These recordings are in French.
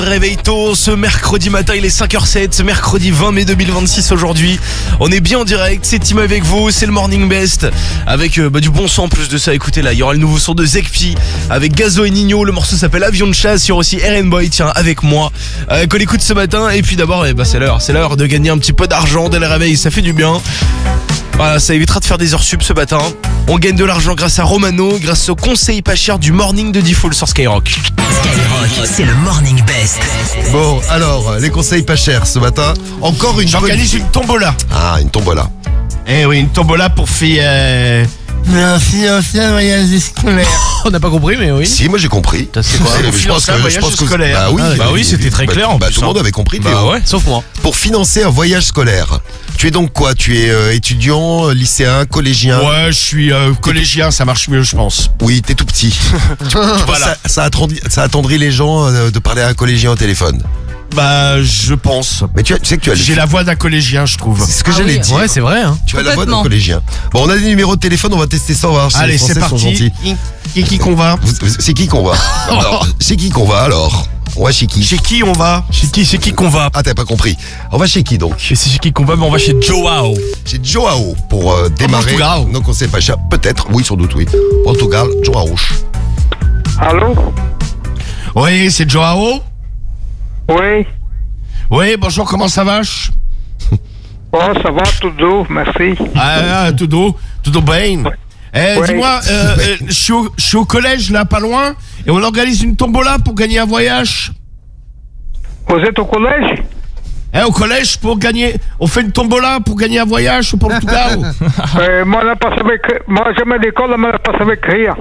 Réveil tôt, ce mercredi matin, il est 5h07, ce mercredi 20 mai 2026 aujourd'hui. On est bien en direct, c'est Tim avec vous, c'est le Morning Best. Avec du bon son en plus de ça, écoutez là, il y aura le nouveau son de Zekpi avec Gazo et Nino, le morceau s'appelle Avion de chasse. Il y aura aussi Eren Boy, tiens, avec moi, qu'on écoute ce matin. Et puis d'abord, c'est l'heure de gagner un petit peu d'argent dès le réveil, ça fait du bien. Voilà, ça évitera de faire des heures sup ce matin. On gagne de l'argent grâce à Romano, grâce au conseil pas cher du morning de Diffoul sur Skyrock. Skyrock, c'est le Morning Best. Bon, alors, les conseils pas chers ce matin. Encore une J'organise une tombola. Ah, une tombola. Eh oui, une tombola pour faire merci ancien voyage scolaire. On n'a pas compris, mais oui. Si, moi j'ai compris. C'est quoi? Je pense que voyage scolaire. Bah oui, c'était très clair en plus. Tout le monde avait compris. Théo. Ouais, sauf moi. Pour financer un voyage scolaire. Tu es donc quoi? Tu es étudiant, lycéen, collégien? Ouais, je suis collégien, ça marche mieux, je pense. Oui, t'es tout petit. Voilà. Ça attendrit les gens de parler à un collégien au téléphone. Bah, je pense. Mais tu sais que tu as J'ai la voix d'un collégien, je trouve. C'est ce que j'allais dire. Ouais, c'est vrai. Hein. Tu as la voix d'un collégien. Bon, on a des numéros de téléphone, on va tester ça, on va voir si Allez, les Français c'est sont parti. gentils. Et qui qu'on va? C'est qui qu'on va? Alors, c'est qui qu'on va alors? On va chez qui? Chez qui on va? C'est qui qu'on va? Ah, t'as pas compris. On va chez qui donc? Et c'est chez qui qu'on va? On va chez Joao. Chez Joao pour démarrer. Portugal. Donc on sait pas cher. Peut-être, oui, sans doute, oui. Portugal, Joao. Allô? Oui, c'est Joao. Oui. Oui, bonjour, comment ça va? Oh, ça va, tout doux, merci. Tudo bem. Ouais. Dis-moi, je suis au collège, là, pas loin, et on organise une tombola pour gagner un voyage. Vous êtes au collège? Au collège, on fait une tombola pour gagner un voyage au Portugal. Moi, jamais l'école, moi, pas savais écrire.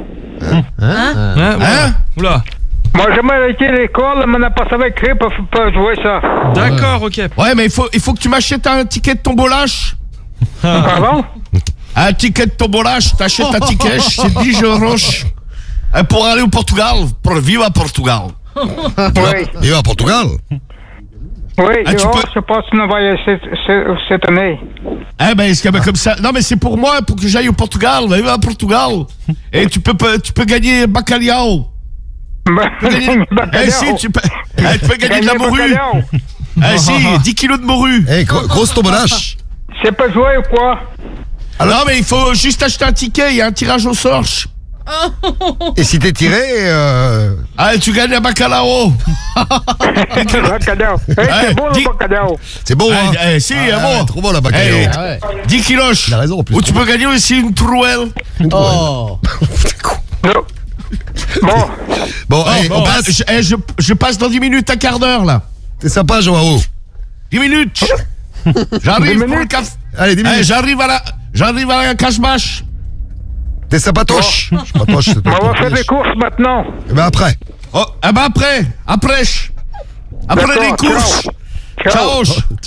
Hein? Oula. Moi, jamais été à l'école, mais pas savais écrire pour jouer ça. D'accord, ok. Ouais, mais il faut que tu m'achètes un ticket de tombolage. Pardon? Un ticket de tombolage, t'achètes un ticket, c'est 10 euros. Pour aller au Portugal, pour vivre à Portugal. Oui. Et à Portugal? Oui, tu je pense qu'on va y aller cette année. Est-ce qu'il y a comme ça? Non, mais c'est pour moi, pour que j'aille au Portugal, vivre à Portugal. Et tu peux gagner bacalhau. Si, tu peux gagner de la morue. Si, 10 kilos de morue. Grosse tombolage. C'est pas jouer ou quoi? Alors, mais il faut juste acheter un ticket, il y a un tirage au sort. Et si t'es tiré, tu gagnes un bacalhau. Bacalhau. C'est bon le bacalhau. c'est bon, hein? Si, bon. Trop bon la bacalhau. 10 kilos. Il a raison en plus. Ou tu peux gagner aussi une trouelle. Non. Bon, allez, on passe. Je passe dans 10 minutes, un quart d'heure, là. T'es sympa, Joao. 10 minutes. J'arrive pour le café. Allez, 10 minutes. J'arrive à la cache-mâche. T'es sympatoche. Je suis pas toche, c'est toi. On va faire des courses maintenant. Et ben après. Oh, après les courses. Ciao.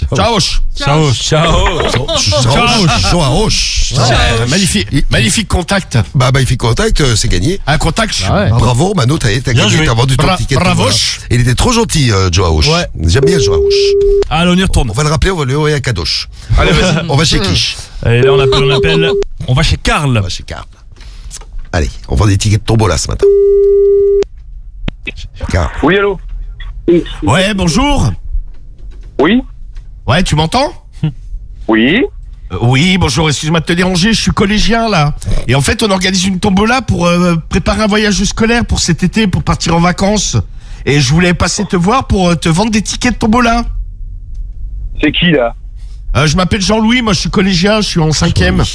Joao. Magnifique contact. Magnifique contact, c'est gagné. Un contact. Bravo, Mano, t'as gagné, t'as vendu ton ticket. Bravo. Il était trop gentil, Joao. Ouais. J'aime bien Joao. Allez, on y retourne. On va le rappeler, on va lui envoyer un cadoche. Allez, vas-y. On va chez qui? Allez, là, on appelle. On va chez Karl. On va chez Karl. Allez, on vend des tickets de tombola ce matin. Karl. Oui, allô? Ouais, bonjour. Oui? Ouais, tu m'entends? Oui? Oui, bonjour, excuse-moi de te déranger, je suis collégien là. Et en fait, on organise une tombola pour préparer un voyage scolaire pour cet été, pour partir en vacances. Et je voulais passer te voir pour te vendre des tickets de tombola. C'est qui, là? Je m'appelle Jean-Louis, moi je suis collégien, je suis en 5e.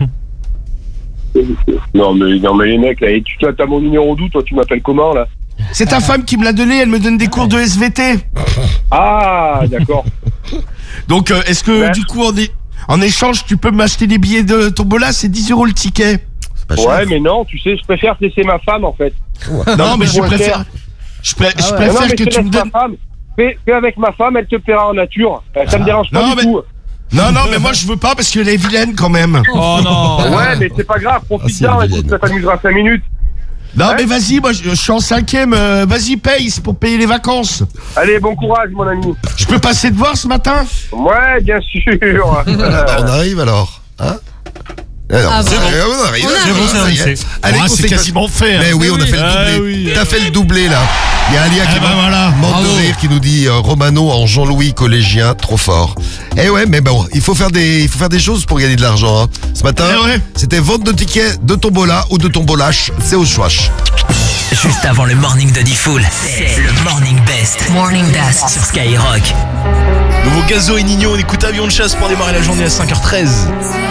Non, mais les mecs, là, et t'as mon numéro d'où, toi, tu m'appelles comment, là? C'est ta femme qui me l'a donné, elle me donne des cours de SVT. Ah, d'accord. Donc, est-ce que du coup, en échange, tu peux m'acheter des billets de tombola? C'est 10 euros le ticket. Ouais, mais non, tu sais, je préfère te laisser ma femme, en fait. Non, mais je préfère que tu me donnes... Fais avec ma femme, elle te paiera en nature. Ça me dérange pas du tout. Non, mais moi je veux pas parce qu'elle est vilaine quand même. Oh non. Ouais, mais c'est pas grave, profite-en, ça t'amusera 5 minutes. Non, mais vas-y, moi je suis en 5e, vas-y, paye, c'est pour payer les vacances. Allez, bon courage, mon ami. Je peux passer te voir ce matin? Ouais, bien sûr. On arrive alors, hein? Ah bon. On arrive. C'est bon, ça y est. Allez, c'est conseil- quasiment fait. Mais oui, on a fait le Ah doublé. oui. T'as fait le doublé là. Il y a Alia qui voilà. mort de rire qui nous dit Romano en Jean-Louis collégien, trop fort. Eh ouais, mais bon, il faut faire des choses pour gagner de l'argent. Hein. Ce matin, c'était vente de tickets de tombola ou de tombolache, c'est au choix. Juste avant le morning de Diffoul, c'est le Morning Best. Morning Best sur Skyrock. Nouveau Gazo et Nino, on écoute Avion de chasse pour démarrer la journée à 5h13.